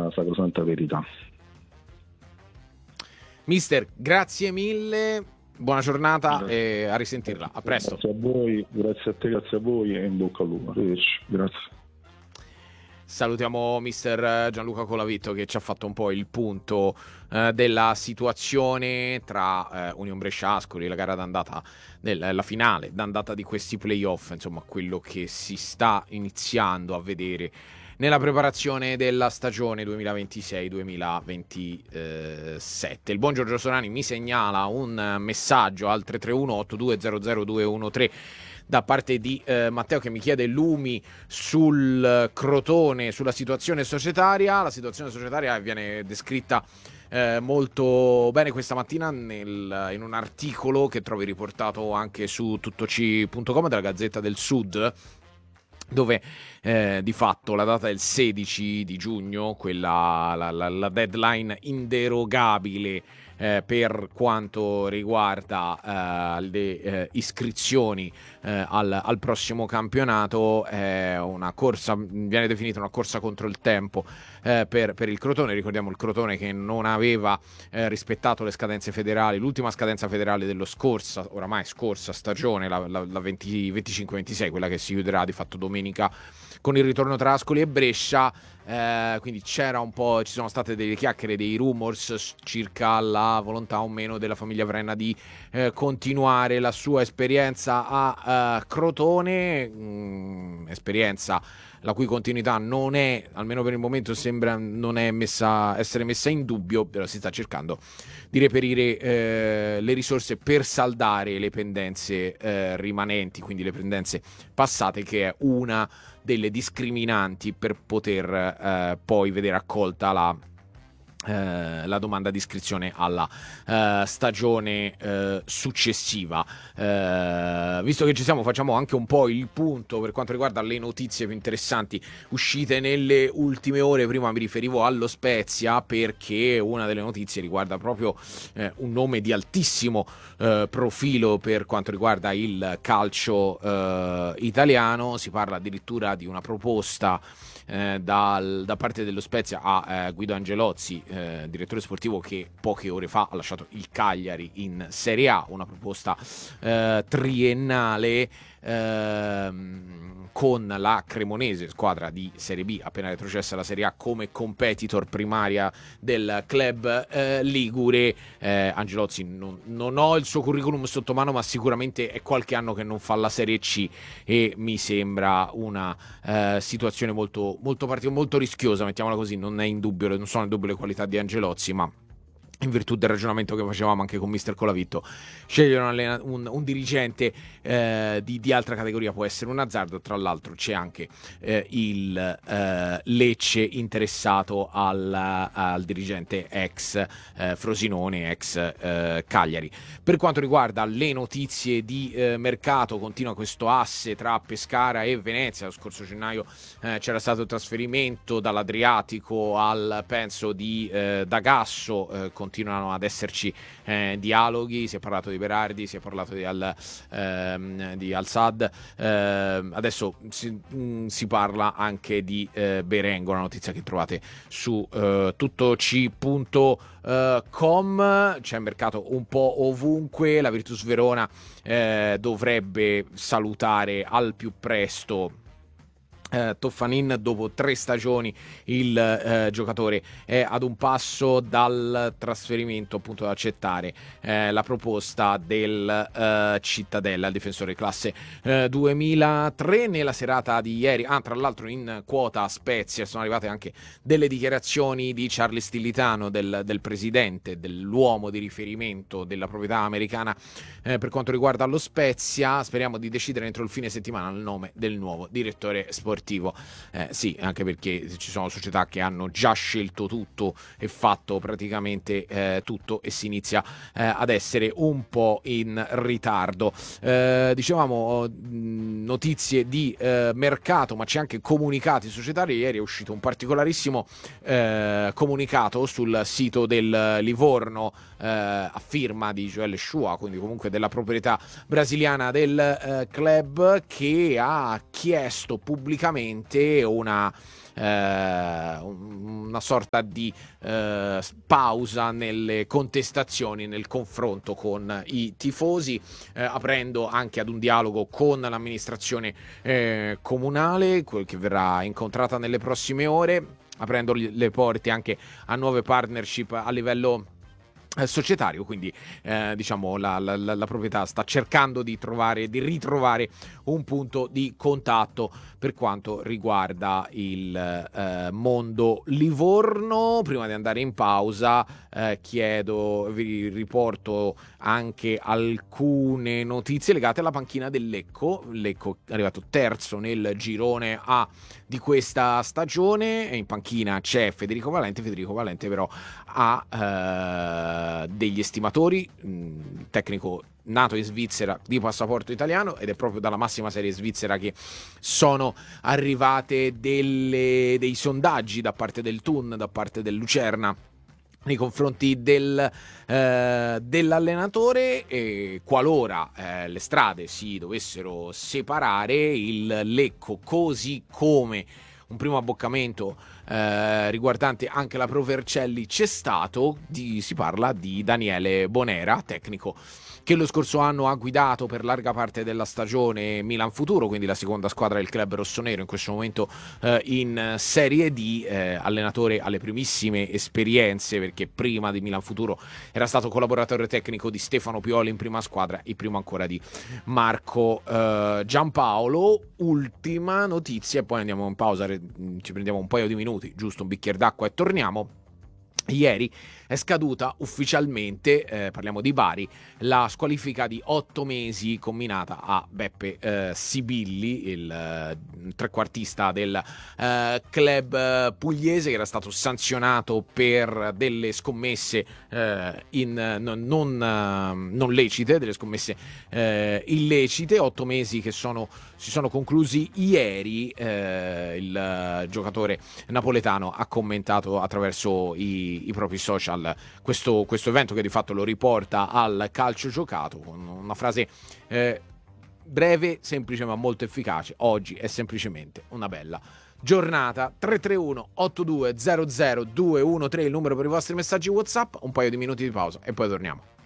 sacrosanta verità. Mister, grazie mille, buona giornata e a risentirla, a presto. Grazie a voi, grazie a te, grazie a voi e in bocca al lupo. Arrivederci, grazie. Salutiamo mister Gianluca Colavitto che ci ha fatto un po' il punto della situazione tra Union Brescia-Ascoli, la gara d'andata, la finale d'andata di questi playoff, insomma quello che si sta iniziando a vedere nella preparazione della stagione 2026-2027. Il buon Giorgio Sorani mi segnala un messaggio al 331-8200-213 da parte di Matteo che mi chiede lumi sul Crotone, sulla situazione societaria. La situazione societaria viene descritta molto bene questa mattina in un articolo che trovi riportato anche su tuttoci.com della Gazzetta del Sud, dove di fatto la data del 16 di giugno, quella la deadline inderogabile per quanto riguarda le iscrizioni al prossimo campionato, una corsa, viene definita una corsa contro il tempo per il Crotone. Ricordiamo il Crotone che non aveva rispettato le scadenze federali, l'ultima scadenza federale oramai scorsa stagione, la 25-26, quella che si chiuderà di fatto domenica con il ritorno tra Ascoli e Brescia. Quindi ci sono state delle chiacchiere, dei rumors circa la volontà o meno della famiglia Vrenna di continuare la sua esperienza a Crotone, esperienza la cui continuità non è, almeno per il momento sembra non è essere messa in dubbio, però si sta cercando di reperire le risorse per saldare le pendenze rimanenti, quindi le pendenze passate, che è una delle discriminanti per poter poi vedere accolta la domanda di iscrizione alla stagione successiva. Visto che ci siamo, facciamo anche un po' il punto per quanto riguarda le notizie più interessanti uscite nelle ultime ore. Prima mi riferivo allo Spezia perché una delle notizie riguarda proprio un nome di altissimo profilo per quanto riguarda il calcio italiano. Si parla addirittura di una proposta da parte dello Spezia a Guido Angelozzi, direttore sportivo, che poche ore fa ha lasciato il Cagliari in Serie A, una proposta triennale con la Cremonese, squadra di Serie B appena retrocessa alla Serie A, come competitor primaria del club ligure. Angelozzi non ho il suo curriculum sotto mano, ma sicuramente è qualche anno che non fa la Serie C e mi sembra una situazione molto, molto molto rischiosa, mettiamola così. Non sono in dubbio le qualità di Angelozzi, ma in virtù del ragionamento che facevamo anche con mister Colavitto, scegliere un dirigente di altra categoria può essere un azzardo. Tra l'altro c'è anche il Lecce interessato al dirigente ex Frosinone, ex Cagliari. Per quanto riguarda le notizie di mercato, continua questo asse tra Pescara e Venezia. Lo scorso gennaio c'era stato il trasferimento dall'Adriatico al penso di D'Agasso. Continuano ad esserci dialoghi, si è parlato di Berardi, si è parlato di Al-Sad, adesso si parla anche di Berengo, una notizia che trovate su tuttoc.com. C'è mercato un po' ovunque. La Virtus Verona dovrebbe salutare al più presto Toffanin. Dopo 3 stagioni il giocatore è ad un passo dal trasferimento, appunto da accettare la proposta del Cittadella, il difensore classe 2003. Nella serata di ieri, tra l'altro in quota Spezia, sono arrivate anche delle dichiarazioni di Charlie Stillitano, del presidente, dell'uomo di riferimento della proprietà americana per quanto riguarda lo Spezia. Speriamo di decidere entro il fine settimana il nome del nuovo direttore sportivo. Sì, anche perché ci sono società che hanno già scelto tutto e fatto praticamente tutto, e si inizia ad essere un po' in ritardo. Dicevamo notizie di mercato, ma c'è anche comunicati societari. Ieri è uscito un particolarissimo comunicato sul sito del Livorno a firma di Joel Shua, quindi comunque della proprietà brasiliana del club, che ha chiesto pubblicamente una una sorta di pausa nelle contestazioni, nel confronto con i tifosi, aprendo anche ad un dialogo con l'amministrazione comunale che verrà incontrata nelle prossime ore, aprendo le porte anche a nuove partnership a livello societario. Quindi diciamo la proprietà sta cercando di ritrovare un punto di contatto per quanto riguarda il mondo Livorno. Prima di andare in pausa vi riporto anche alcune notizie legate alla panchina del Lecco. Lecco è arrivato terzo nel girone A di questa stagione, in panchina c'è Federico Valente però ha degli estimatori, tecnico nato in Svizzera di passaporto italiano, ed è proprio dalla massima serie svizzera che sono arrivate dei sondaggi da parte del Thun, da parte del Lucerna nei confronti dell'allenatore, e qualora le strade si dovessero separare, il Lecco, così come un primo abboccamento riguardante anche la Pro Vercelli c'è stato, si parla di Daniele Bonera, tecnico che lo scorso anno ha guidato per larga parte della stagione Milan Futuro, quindi la seconda squadra del club rossonero, in questo momento in Serie D, allenatore alle primissime esperienze, perché prima di Milan Futuro era stato collaboratore tecnico di Stefano Pioli in prima squadra e prima ancora di Marco Giampaolo. Ultima notizia e poi andiamo in pausa, ci prendiamo un paio di minuti, giusto un bicchiere d'acqua e torniamo. Ieri è scaduta ufficialmente, parliamo di Bari, la squalifica di 8 mesi comminata a Beppe Sibilli, il trequartista del club pugliese, che era stato sanzionato per delle scommesse non lecite, delle scommesse illecite. 8 mesi che si sono conclusi ieri. Il giocatore napoletano ha commentato attraverso i propri social questo evento, che di fatto lo riporta al calcio giocato, con una frase breve, semplice ma molto efficace: oggi è semplicemente una bella giornata. 331 8200 213 il numero per i vostri messaggi WhatsApp. Un paio di minuti di pausa e poi torniamo.